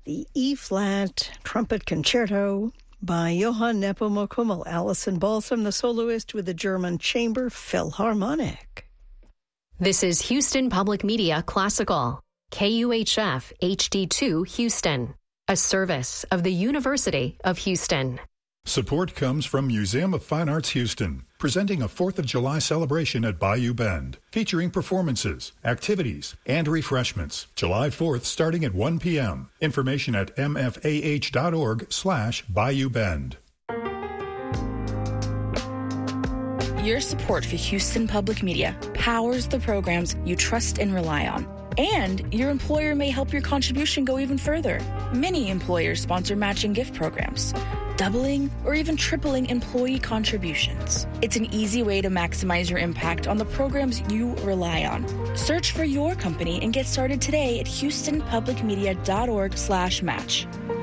the E-flat Trumpet Concerto by Johann Nepomuk, Alison Balsam, the soloist with the German Chamber Philharmonic. This is Houston Public Media Classical, KUHF HD2 Houston, a service of the University of Houston. Support comes from Museum of Fine Arts Houston, presenting a 4th of July celebration at Bayou Bend, featuring performances, activities, and refreshments. July 4th starting at 1 p.m. Information at mfah.org/Bayou Bend. Your support for Houston Public Media powers the programs you trust and rely on. And your employer may help your contribution go even further. Many employers sponsor matching gift programs, doubling or even tripling employee contributions. It's an easy way to maximize your impact on the programs you rely on. Search for your company and get started today at houstonpublicmedia.org/match.